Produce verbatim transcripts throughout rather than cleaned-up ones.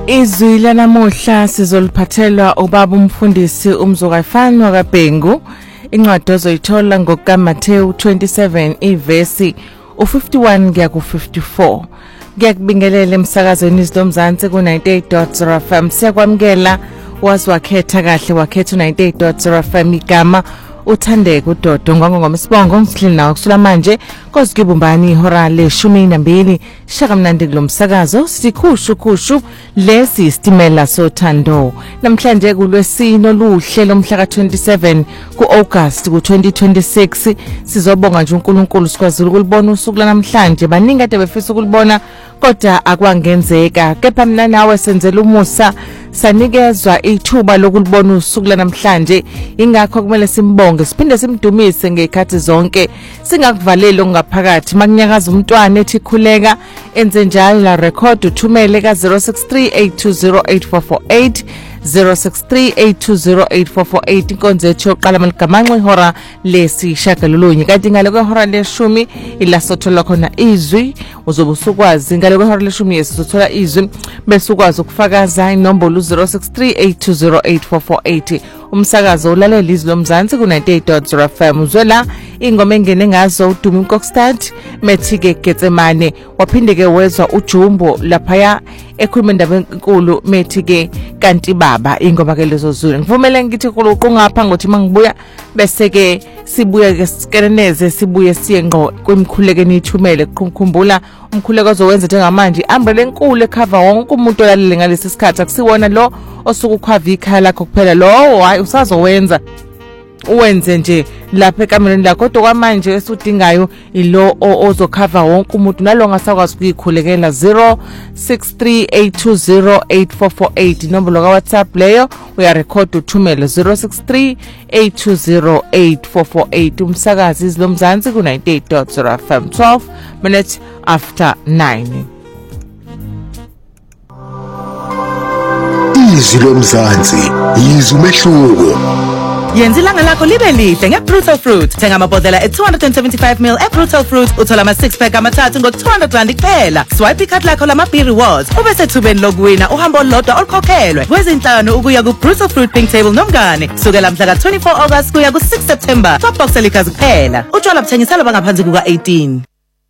Izwi lanamuhla sizoliphathelwa ubaba umfundisi uMzukayifani wakaBhengu. Incwadi ozoyithola ngokaMathewu twenty-seven ivesi u-fifty-one kuya ku-fifty-four. Ngiyakubingelela emsakazweni izilomzansi ku ninety-eight point zero F M. Siyakwamukela wazi wakhetha kahle wakhetha ninety-eight point zero F M igama Uthandeka uDodo ngongomsibongo ngihleli nawe kusula manje kozikibumbani ihora leshumi nambili shakamnandi kulomsakazo sikhushu khushu lesi isitimela sothando namhlanje kulwesino luhle lomhla ka twenty-seven kuAugust ku twenty twenty-six sizobonga nje uNkulunkulu sikwazile ukulibona usuku lanamhlanje baningi kade befisa ukulibona kodwa akwangenzeka kepha mina nawe senzela umusa sanikezwa ithuba lokulibona usuku lanamhlanje ingakho kumele simbonge siphinde simdumise ngekhathi zonke singakuvaleli ongaphakathi makunyakaza umntwana ethi khuleka enze njalo la record uthumele ka zero six three eight two zero eight four four eight zero six three eight two zero eight four four eight inkonzo ethu yoqala maligamanxe ihora lesishagalolunye kanti ngale kwehora leshumi ila sothola khona izwi uzobe usukwazi ngale kwehora leshumi yesizothola izwi bese ukwazi ukufakaza inombolo zero six three eight two zero eight four four eight umsakazo ulalela izwi lomzansi ku ninety-eight point zero F M uzwela ingoma engene ngazo uDumi Nkokstad methike Getsemane waphinde ke wezwa uJumbo laphaya ekhuluma indaba enkulu methike kanti baba ingoma ke lezo zulu ngivumela ngithi kuluqu ngapha ngothi mangibuya bese ke sibuye ke sikereneze sibuye siye ngqo kwemkhulekeni ithumele ukukhumbula umkhuleko ozowenza njengamanje umbrella enkulu ecover wonke umuntu olalele ngalesi sikhathi akusiwona lo osuku khava ikhala lakho kuphela lo hayi usazowenza uwenze nje lapha ekamereni lakho kodwa kwamanje esudingayo ilo ozokhava wonke umuntu nalonga sakwazi ukuyikhulekela zero six three eight two zero eight four four eight inombolo ka WhatsApp leyo uya record uthumele zero six three eight two zero eight four four eight umsakazi izilomzansi ku ninety-eight point zero F M twelve minutes after nine. Izwi lomzansi izwi umehluko Yenza ilanga lakho libe lihle ngeBrutal Fruit. Thenga amabhodlela e two hundred seventy-five milliliters eBrutal Fruit uthola ama six pack amathathu ngo two hundred rand kuphela. Swipe ikhadi lakho lama B rewards ube sethubeni lokuwina uhambo olodwa olukhokhelwe. Kwezinhlanu ukuya kuBrutal Fruit Pink Table nomngane. Sukela mhla ka twenty-four August kuya ku six September. Top box elikazi kuphela. Utshwala buthengiselwa bangaphansi kuka eighteen.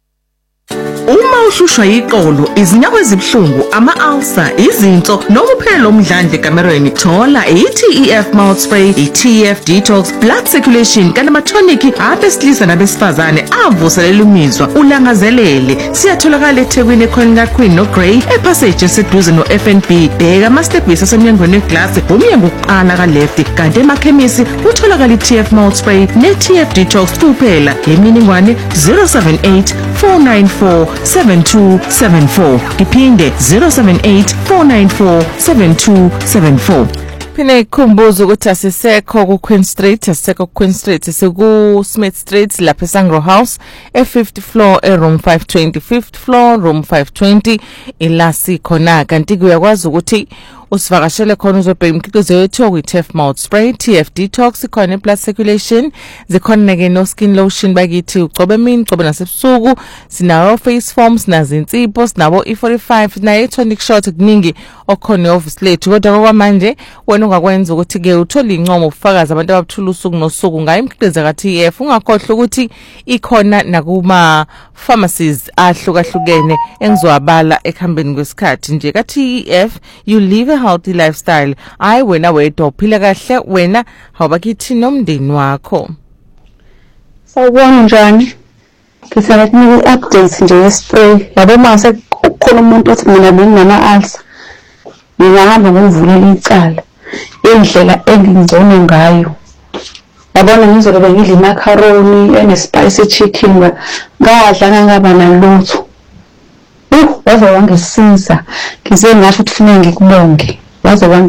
Uma ushushwa iqolo, izinyawo ezibhlungu, ama-ulcer, izinso, noma uphela umdlandle ekamereni, thola i-T E F mouth spray, i-T E F detox, blood circulation, kanti ama-tonic abesilisa nabesifazane avuselela imizwa, ulangazelele. Siyatholakala eThekwini ekhona kaQueen noGrey, epassage eseduze no-F N B. Bheka ama-stepbisi asemnyangweni weglasi, umnyango wokuqala ka-left, kanti emakhemisi utholakala i-T E F mouth spray ne-T E F detox kuphela. Imininingwane zero seven eight four nine four seven two seven four iphinde zero seven eight four nine four seven two seven four. Phine ikhumbuzo ukuthi asisekho ku Queen Street asisekho ku Queen Street siku Smith Street lapha eSangro House e fifth floor e room five twenty fifth floor room five twenty ilasi khona kanti kuyakwazi ukuthi usivakashele khona uzobheka imikhiqizo yethu ku T F mouth spray, T F detox, khona blood circulation, zikhona ke no skin lotion bakithi ucobe emini ucobe nasebusuku, sinawo face foams nazo insipho, sinabo E forty-five naye tonic shot kuningi okhona office lethu kodwa kwamanje wena ungakwenza ukuthi ke uthola incomo ufakaza abantu ababuthula usuku nosuku ngayo imikhiqizo ka T F ungakhohlwa ukuthi ikhona nakuma pharmacies ahlukahlukene engizowabala ekhambeni kwesikhathi nje ka T F you live a healthy lifestyle. Ayi wena wedwa uphila kahle wena awubakithi nomndeni wakho. Sawubona njani? Ngifuna ukunika update nje ye-spray. Yabo mase kukhona umuntu othi mina benginama-ulcer. Ngingahamba ngomvulela icala. Indlela engingcono ngayo. Yabona ngizobe ngidla macaroni ene-spicy chicken ngadla ngaba nalutho. Uh, waze wangisiza. Ngize ngathi kufanele ngikubonge. Waze